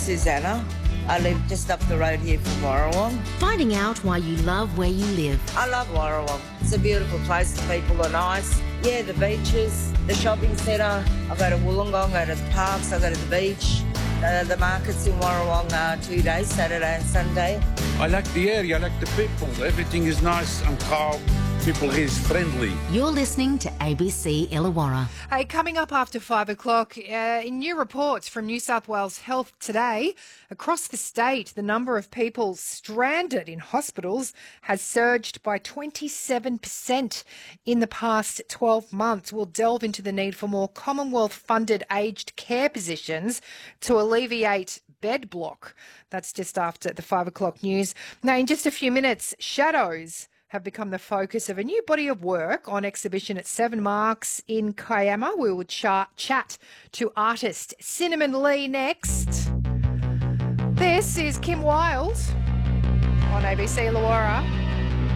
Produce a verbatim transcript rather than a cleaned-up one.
Susanna. I live just up the road here from Warrawong. Finding out why you love where you live. I love Warrawong. It's a beautiful place. The people are nice. Yeah, the beaches, the shopping centre. I go to Wollongong, I go to the parks, I go to the beach. Uh, the markets in Warrawong are two days, Saturday and Sunday. I like the area, I like the people. Everything is nice and calm. People here is friendly. You're listening to A B C Illawarra. Hey, coming up after five o'clock, uh, in new reports from New South Wales Health today, across the state, the number of people stranded in hospitals has surged by twenty-seven percent in the past twelve months. We'll delve into the need for more Commonwealth-funded aged care positions to alleviate bed block. That's just after the five o'clock news. Now, in just a few minutes, shadows have become the focus of a new body of work on exhibition at Seven Marks in Kiama. We will ch- chat to artist Cinnamon Lee next. This is Kim Wilde on A B C Illawarra.